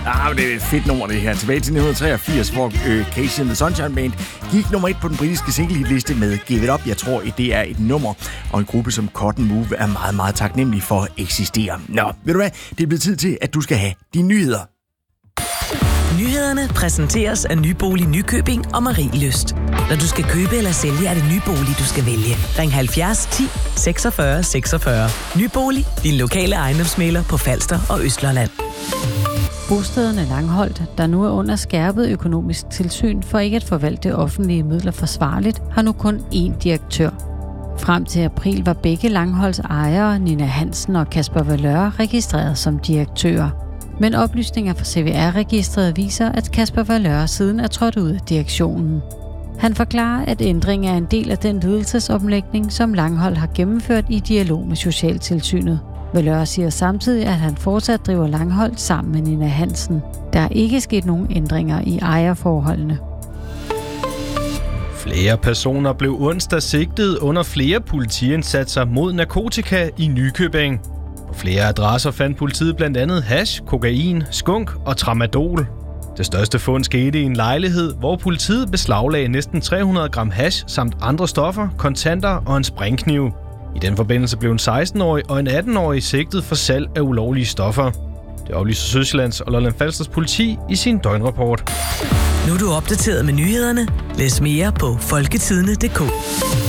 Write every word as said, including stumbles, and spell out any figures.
Ah, men det er et fedt nummer, det her. Tilbage til nitten treogfirs, hvor øh, Casey and the Sunshine Band gik nummer et på den britiske single-liste med Give It Up. Jeg tror, det er et nummer, og en gruppe som Cotton Move er meget, meget taknemmelig for at eksistere. Nå, ved du hvad? Det er blevet tid til, at du skal have de nyheder. Nyhederne præsenteres af Nybolig Nykøbing og Marielyst. Når du skal købe eller sælge, er det Nybolig, du skal vælge. Ring halvfjerds ti seksogfyrre seksogfyrre. Nybolig, din lokale ejendomsmægler på Falster og Østlandet. Bostederne Langholt, der nu er under skærpet økonomisk tilsyn for ikke at forvalte offentlige midler forsvarligt, har nu kun én direktør. Frem til april var begge Langholts ejere, Nina Hansen og Kasper Valeur, registreret som direktører. Men oplysninger fra C V R-registret viser, at Kasper Valeur siden er trådt ud af direktionen. Han forklarer, at ændringen er en del af den ledelsesomlægning, som Langholt har gennemført i dialog med Socialtilsynet. Valeur siger samtidig, at han fortsat driver Langholt sammen med Nina Hansen. Der er ikke sket nogen ændringer i ejerforholdene. Flere personer blev onsdag sigtet under flere politiindsatser mod narkotika i Nykøbing. På flere adresser fandt politiet blandt andet hash, kokain, skunk og tramadol. Det største fund skete i en lejlighed, hvor politiet beslaglagde næsten tre hundrede gram hash samt andre stoffer, kontanter og en springkniv. I den forbindelse blev en seksten-årig og en atten-årig sigtet for salg af ulovlige stoffer. Det oplyser Sydsjællands og Lolland-Falsters politi i sin døgnrapport. Nu er du opdateret med nyhederne. Læs mere på folketidene punktum d k.